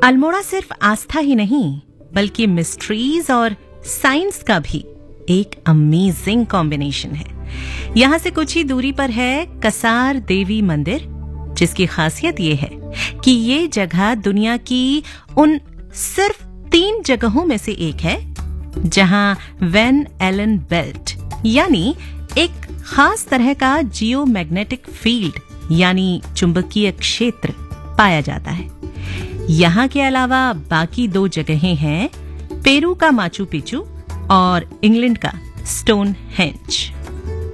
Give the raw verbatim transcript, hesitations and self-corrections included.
अल्मोड़ा सिर्फ आस्था ही नहीं बल्कि मिस्ट्रीज और साइंस का भी एक अमेजिंग कॉम्बिनेशन है। यहां से कुछ ही दूरी पर है कसार देवी मंदिर, जिसकी खासियत ये है कि ये जगह दुनिया की उन सिर्फ तीन जगहों में से एक है जहां वैन एलन बेल्ट यानी एक खास तरह का जियोमैग्नेटिक फील्ड यानी चुंबकीय क्षेत्र पाया जाता है। यहां के अलावा बाकी दो जगहें हैं पेरू का माचू पिचू और इंग्लैंड का स्टोन हेंज।